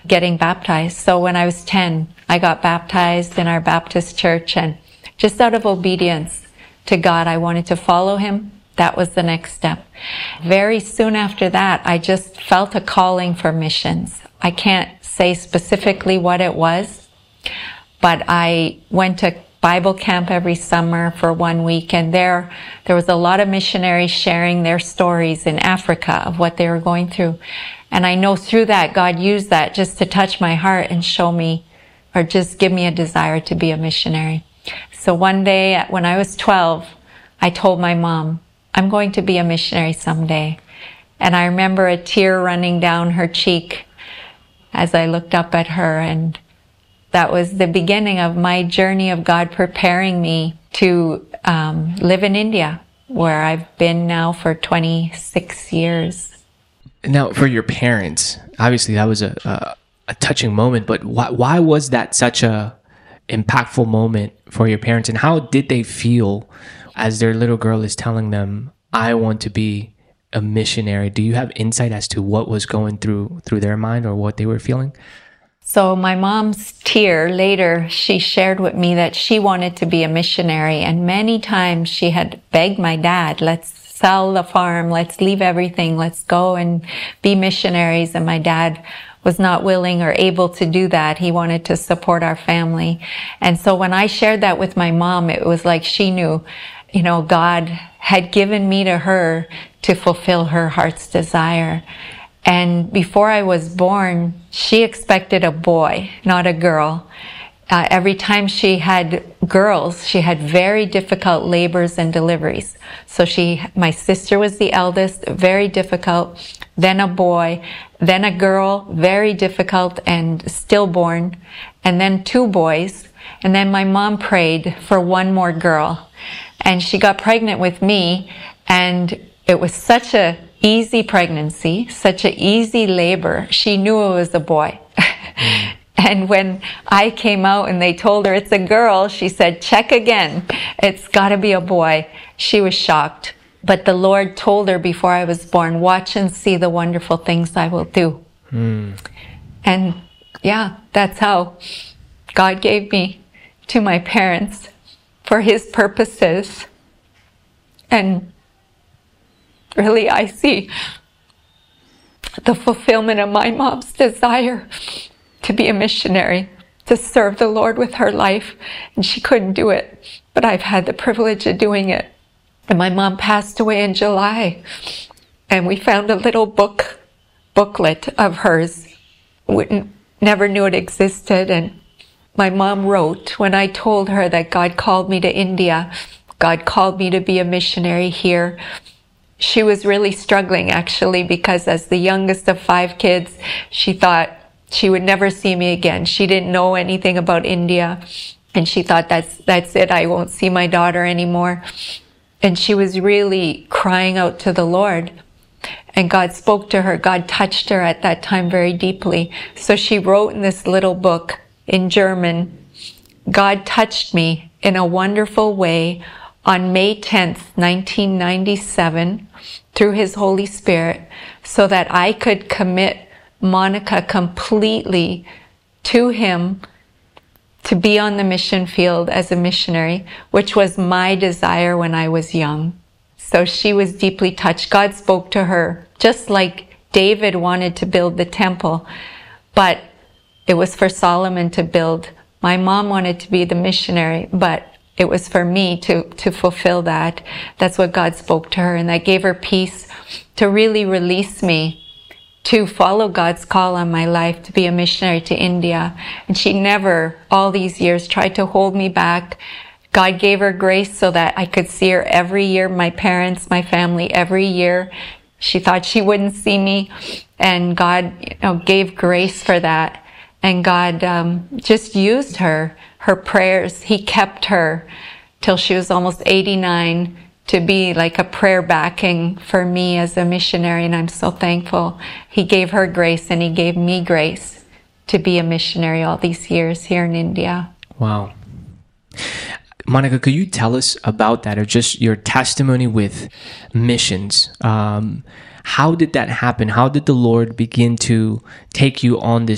getting baptized. So when I was 10, I got baptized in our Baptist church, and just out of obedience to God, I wanted to follow him. That was the next step. Very soon after that, I just felt a calling for missions. I can't say specifically what it was, but I went to Bible camp every summer for 1 week, and there was a lot of missionaries sharing their stories in Africa of what they were going through. And I know through that, God used that just to touch my heart and show me, or just give me a desire to be a missionary. So one day when I was 12, I told my mom, I'm going to be a missionary someday. And I remember a tear running down her cheek as I looked up at her, and that was the beginning of my journey of God preparing me to live in India, where I've been now for 26 years. Now, for your parents, obviously that was a touching moment, but why was that such a impactful moment for your parents, and how did they feel as their little girl is telling them, I want to be a missionary? Do you have insight as to what was going through their mind or what they were feeling? So my mom's tear later, she shared with me that she wanted to be a missionary, and many times she had begged my dad, let's sell the farm, let's leave everything, let's go and be missionaries. And my dad was not willing or able to do that. He wanted to support our family. And so when I shared that with my mom, it was like she knew, God had given me to her to fulfill her heart's desire. And before I was born, she expected a boy, not a girl. Every time she had girls, she had very difficult labors and deliveries. So my sister was the eldest, very difficult, then a boy, then a girl, very difficult and stillborn, and then 2 boys. And then my mom prayed for 1 more girl. And she got pregnant with me, and it was such a easy pregnancy, such an easy labor. She knew it was a boy. And when I came out and they told her it's a girl, she said, check again. It's got to be a boy. She was shocked. But the Lord told her before I was born, watch and see the wonderful things I will do. And yeah, that's how God gave me to my parents for his purposes. And really, I see the fulfillment of my mom's desire to be a missionary, to serve the Lord with her life. And she couldn't do it, but I've had the privilege of doing it. And my mom passed away in July, and we found a little booklet of hers. We never knew it existed. And my mom wrote, when I told her that God called me to India, God called me to be a missionary here, she was really struggling, actually, because as the youngest of 5 kids, she thought she would never see me again. She didn't know anything about India, and she thought, that's it, I won't see my daughter anymore. And she was really crying out to the Lord. And God spoke to her. God touched her at that time very deeply. So she wrote in this little book in German, God touched me in a wonderful way on May 10th, 1997, through his Holy Spirit, so that I could commit Monica completely to him to be on the mission field as a missionary, which was my desire when I was young. So she was deeply touched. God spoke to her, just like David wanted to build the temple, but it was for Solomon to build. My mom wanted to be the missionary, but it was for me to fulfill that. That's what God spoke to her, and that gave her peace to really release me to follow God's call on my life to be a missionary to India. And she never, all these years, tried to hold me back. God gave her grace so that I could see her every year, my parents, my family, every year. She thought she wouldn't see me, and God, gave grace for that. And God just used her prayers. He kept her till she was almost 89 to be like a prayer backing for me as a missionary. And I'm so thankful. He gave her grace, and he gave me grace to be a missionary all these years here in India. Wow. Monica, could you tell us about that, or just your testimony with missions? How did that happen? How did the Lord begin to take you on this